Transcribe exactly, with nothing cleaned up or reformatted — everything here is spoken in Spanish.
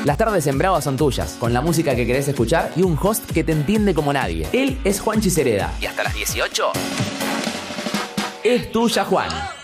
Las tardes en Brava son tuyas, con la música que querés escuchar y un host que te entiende como nadie. Él es Juanchi Cereda. Y hasta las dieciocho es tuya, Juan.